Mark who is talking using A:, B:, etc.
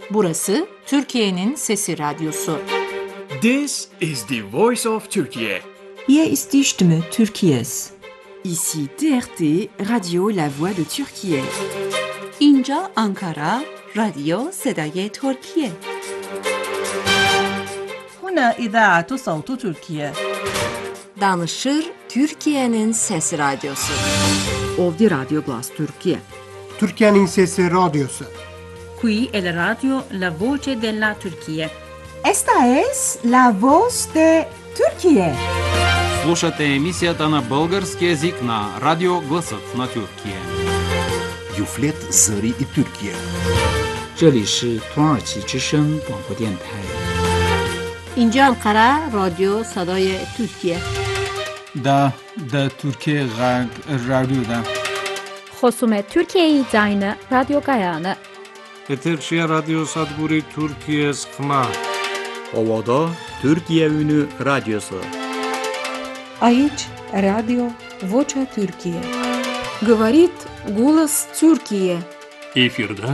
A: Burası Türkiye'nin Sesi Radyosu.
B: This is the voice of Turkey.
C: Hier ist die Stimme Türkiye's.
D: Ici TRT, Radio La Voix de Türkiye.
E: اینجا آنکارا، رادیو صدای ترکیه.
F: هنا إذاعة صوت تركيا.
A: Danışır Türkiye'nin Sesi Radyosu.
D: Ovdje Radio Glas Türkiye.
G: Türkiye'nin Sesi Radyosu.
F: Qui è la radio La Voce della Turchia.
C: Esta es la voz de Türkiye.
H: Слушате емисията на български език на Радио Гласът на Türkiye.
I: Юфлет Зări и Türkiye.
J: 这里是土耳其之声广播电台。
K: اینجا انقره رادیو صدای ترکیه.
L: دا Türkiye رادیو
M: خصوم ترکیه زاین رادیو گایانه.
N: Eterşehir Radyo Sadburi Türkiye Skma.
O: Ovada Türkiye Ünü Radyosu.
P: Aici Radio Vocea Türkiye.
Q: Говорит голос Türkiye.
N: Эфирда